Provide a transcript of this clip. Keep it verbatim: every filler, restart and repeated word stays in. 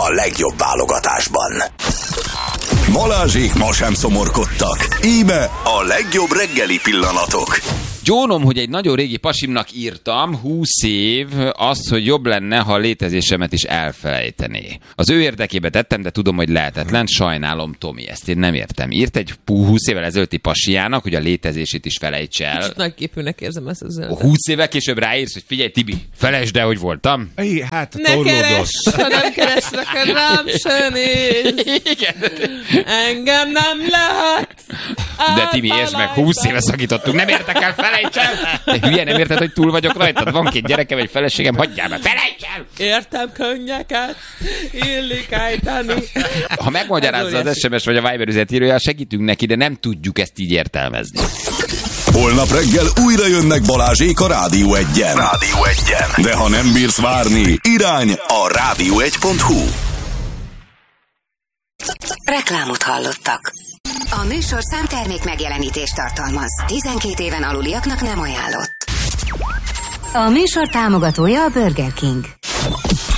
a legjobb válogatásban. Balázsék ma sem szomorkodtak. Íme a legjobb reggeli pillanatok. Gyónom, hogy egy nagyon régi pasimnak írtam, húsz év, azt, hogy jobb lenne, ha a létezésemet is elfelejtené. Az ő érdekébe tettem, de tudom, hogy lehetetlen. Sajnálom, Tomi, ezt én nem értem. Írt egy húsz évvel ezelőtti pasiának, hogy a létezését is felejts el. Kicsit nagyképűnek érzem ezt az üzenetet. húsz évvel később ráírsz, hogy figyelj, Tibi, felejtsd el, hogy voltam. É, hát ne keres, ha nem keresnek, rám se néz. Igen. Engem nem lehet. De Timi, értsd meg, húsz éve szakítottunk, nem értek el, felejts el! Te hülye, nem érted, hogy túl vagyok rajtad? Van két gyerekem, egy feleségem, hagyjál be, felejts el! Értem könnyeket, illik ejteni. Ha megmagyarázza az es em es vagy a Viber üzenetírójával, segítünk neki, de nem tudjuk ezt így értelmezni. Holnap reggel újra jönnek Balázsék a Rádió egyen. Rádió egyen. De ha nem bírsz várni, irány a rádió egy pont hu. Reklámot hallottak. A műsorszám termék megjelenítést tartalmaz. tizenkét éven aluliaknak nem ajánlott. A műsor támogatója a Burger King.